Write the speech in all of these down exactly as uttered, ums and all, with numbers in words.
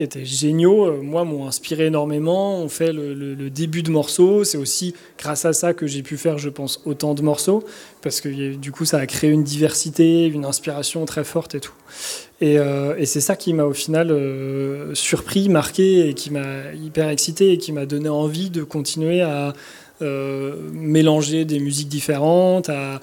étaient géniaux. Euh, Moi, m'ont inspiré énormément. On fait le, le- le début de morceaux. C'est aussi grâce à ça que j'ai pu faire, je pense, autant de morceaux. Parce que y a- du coup, ça a créé une diversité, une inspiration très forte et tout. Et, euh, et c'est ça qui m'a au final euh, surpris, marqué et qui m'a hyper excité et qui m'a donné envie de continuer à euh, mélanger des musiques différentes, à,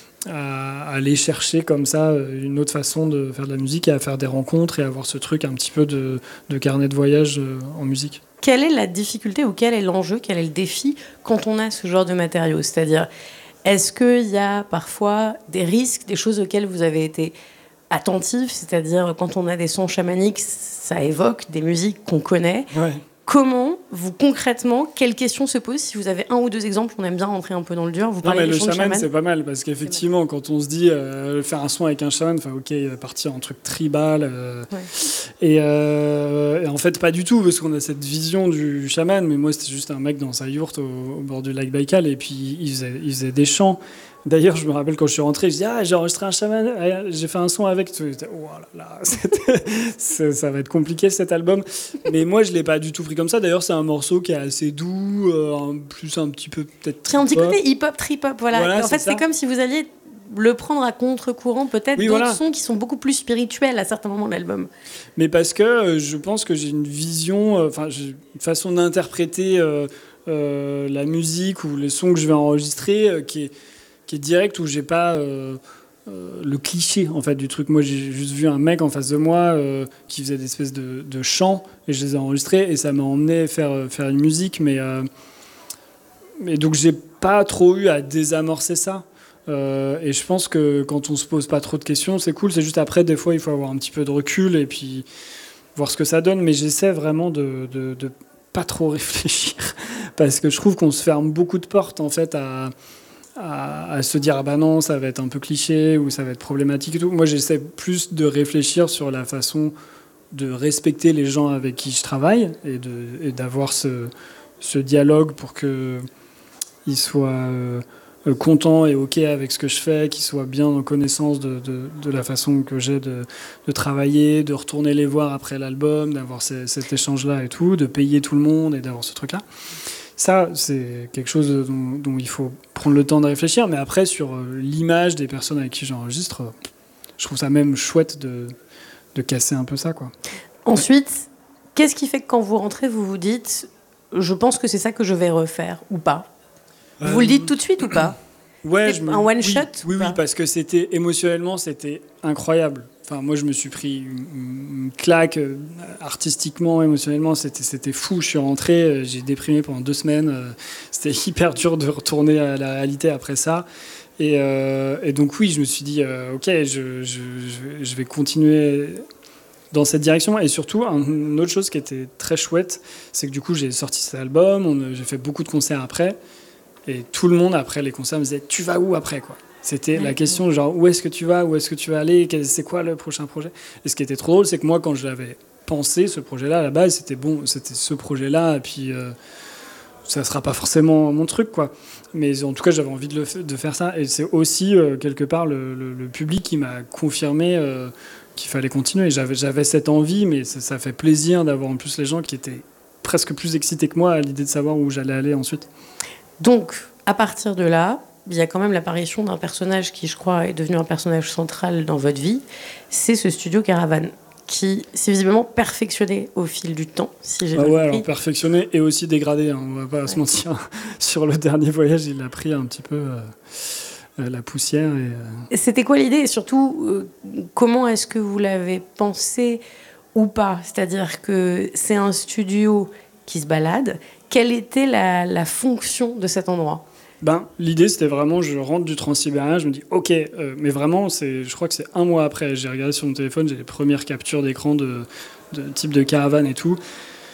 à aller chercher comme ça euh, une autre façon de faire de la musique et à faire des rencontres et avoir ce truc un petit peu de, de carnet de voyage euh, en musique. Quelle est la difficulté ou quel est l'enjeu, quel est le défi quand on a ce genre de matériaux? C'est-à-dire, est-ce qu'il y a parfois des risques, des choses auxquelles vous avez été attentif? C'est-à-dire, quand on a des sons chamaniques, ça évoque des musiques qu'on connaît. Ouais. Comment, vous, concrètement, quelles questions se posent? Si vous avez un ou deux exemples, on aime bien rentrer un peu dans le dur. Vous Non, parlez mais des le sons de chaman, chaman. c'est pas mal parce qu'effectivement, quand on se dit euh, faire un son avec un chaman, enfin, ok, il va partir en truc tribal. Euh, Ouais. et, euh, et en fait, pas du tout, parce qu'on a cette vision du chaman. Mais moi, c'était juste un mec dans sa yourte au, au bord du lac Baïkal et puis il faisait, il faisait des chants. D'ailleurs, je me rappelle quand je suis rentré, je dis ah, j'ai enregistré un chaman, ah, j'ai fait un son avec. Oh là là, c'était- c'est- ça va être compliqué cet album. Mais moi, je l'ai pas du tout pris comme ça. D'ailleurs, c'est un morceau qui est assez doux, euh, en plus un petit peu peut-être Qui a un petit trip-hop. côté hip-hop, trip-hop, voilà. Voilà, en fait, c'est ça. c'est comme si vous alliez le prendre à contre-courant, peut-être Oui, d'autres voilà. sons qui sont beaucoup plus spirituels à certains moments de l'album. Mais parce que euh, je pense que j'ai une vision, euh, enfin, j'ai une façon d'interpréter euh, euh, la musique ou les sons que je vais enregistrer euh, qui est qui est direct, où j'ai pas euh, euh, le cliché en fait du truc. Moi, j'ai juste vu un mec en face de moi euh, qui faisait des espèces de, de chants et je les ai enregistrés et ça m'a emmené faire euh, faire une musique, mais euh, mais donc j'ai pas trop eu à désamorcer ça. Euh, et je pense que quand on se pose pas trop de questions, c'est cool. C'est juste après, des fois, il faut avoir un petit peu de recul et puis voir ce que ça donne. Mais j'essaie vraiment de, de, de pas trop réfléchir parce que je trouve qu'on se ferme beaucoup de portes en fait à, à, à se dire ah bah non, ça va être un peu cliché ou ça va être problématique et tout. Moi, j'essaie plus de réfléchir sur la façon de respecter les gens avec qui je travaille et, de, et d'avoir ce, ce dialogue pour que ils soient euh, euh, contents et OK avec ce que je fais, qu'ils soient bien en connaissance de, de, de la façon que j'ai de, de travailler, de retourner les voir après l'album, d'avoir ces, cet échange-là et tout, de payer tout le monde et d'avoir ce truc-là. Ça, c'est quelque chose dont, dont il faut prendre le temps de réfléchir. Mais après, sur euh, l'image des personnes avec qui j'enregistre, euh, je trouve ça même chouette de, de casser un peu ça, quoi. Ensuite, qu'est-ce qui fait que quand vous rentrez, vous vous dites « je pense que c'est ça que je vais refaire » ou pas? Vous le dites tout de suite ou pas? Ouais, C'était je me... un one oui, shot Oui, ou oui, pas parce que c'était émotionnellement, c'était incroyable. Enfin, moi, je me suis pris une, une claque euh, artistiquement, émotionnellement, c'était c'était fou. Je suis rentré, euh, j'ai déprimé pendant deux semaines. euh, C'était hyper dur de retourner à la réalité après ça. Et, euh, et donc oui, je me suis dit, euh, ok, je, je, je, je vais continuer dans cette direction. Et surtout, un- une autre chose qui était très chouette, c'est que du coup, j'ai sorti cet album, on- j'ai fait beaucoup de concerts après. Et tout le monde, après les concerts, me disait « Tu vas où après ?» quoi. C'était la question, genre « Où est-ce que tu vas? Où est-ce que tu vas aller? Quel- C'est quoi le prochain projet ?» Et ce qui était trop drôle, c'est que moi, quand je l'avais pensé, ce projet-là, à la base, c'était bon, c'était ce projet-là, et puis euh, ça sera pas forcément mon truc, quoi. Mais en tout cas, j'avais envie de, le fa- de faire ça. Et c'est aussi, euh, quelque part, le, le- le public qui m'a confirmé euh, qu'il fallait continuer. J'avais, j'avais cette envie, mais ça, ça fait plaisir d'avoir en plus les gens qui étaient presque plus excités que moi à l'idée de savoir où j'allais aller ensuite. Donc, à partir de là, il y a quand même l'apparition d'un personnage qui, je crois, est devenu un personnage central dans votre vie. C'est ce studio Caravane, qui s'est visiblement perfectionné au fil du temps, si j'ai Ah bien ouais, compris. alors perfectionné et aussi dégradé, hein, on va pas Ouais. se mentir. Sur le dernier voyage, il a pris un petit peu euh, euh, la poussière. Et, euh, C'était quoi l'idée? Et surtout, euh, comment est-ce que vous l'avez pensé ou pas? C'est-à-dire que c'est un studio qui se balade. Quelle était la, la fonction de cet endroit? Ben, l'idée, c'était vraiment, je rentre du Transsibérien, je me dis, ok, euh, mais vraiment, c'est, je crois que c'est un mois après, j'ai regardé sur mon téléphone, j'ai les premières captures d'écran de, de type de caravane et tout.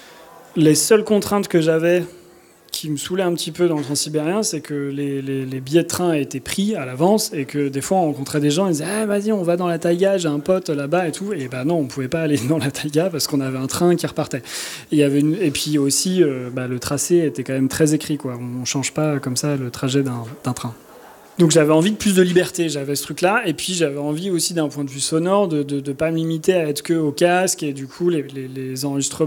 Les seules contraintes que j'avais, qui me saoulait un petit peu dans le Transsibérien, c'est que les, les, les billets de train étaient pris à l'avance et que des fois on rencontrait des gens, ils disaient ah, vas-y, on va dans la taïga, j'ai un pote là-bas et tout. Et ben non, on pouvait pas aller dans la taïga parce qu'on avait un train qui repartait. Et, il y avait une... et puis aussi, euh, bah, le tracé était quand même très écrit, quoi. On change pas comme ça le trajet d'un, d'un train. Donc j'avais envie de plus de liberté, j'avais ce truc-là, et puis j'avais envie aussi d'un point de vue sonore de ne pas me limiter à être que au casque, et du coup les, les, les enregistrements